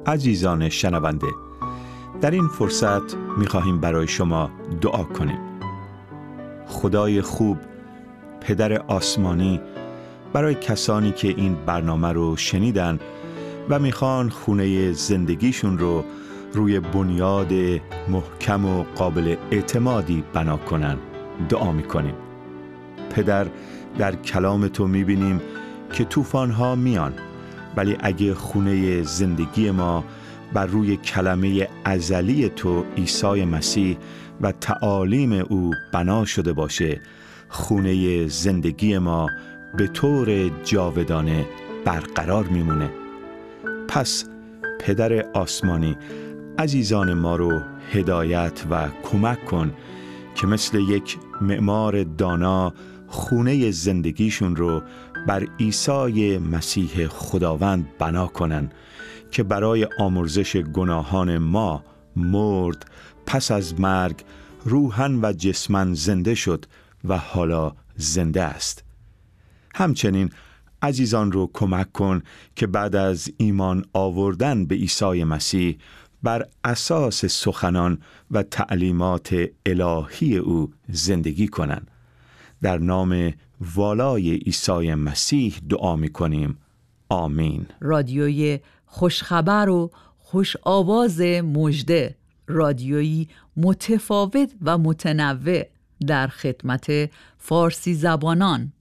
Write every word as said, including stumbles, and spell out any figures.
عزیزان شنونده، در این فرصت می‌خواهیم برای شما دعا کنیم. خدای خوب، پدر آسمانی، برای کسانی که این برنامه رو شنیدن و میخوان خونه زندگیشون رو روی بنیاد محکم و قابل اعتمادی بنا کنن دعا میکنیم. پدر، در کلام تو میبینیم که طوفان‌ها میان، ولی اگه خونه زندگی ما بر روی کلمه ازلی تو عیسی مسیح و تعالیم او بنا شده باشه، خونه زندگی ما به طور جاودانه برقرار میمونه. پس پدر آسمانی، عزیزان ما رو هدایت و کمک کن که مثل یک معمار دانا خونه زندگیشون رو بر عیسی مسیح خداوند بنا کنن که برای آمرزش گناهان ما مرد، پس از مرگ روحاً و جسماً زنده شد و حالا زنده است. همچنین عزیزان رو کمک کن که بعد از ایمان آوردن به عیسی مسیح بر اساس سخنان و تعلیمات الهی او زندگی کنند. در نام والای عیسی مسیح دعا می‌کنیم. آمین. رادیوی خوشخبر و خوش آواز مژده، رادیویی متفاوت و متنوع در خدمت فارسی زبانان.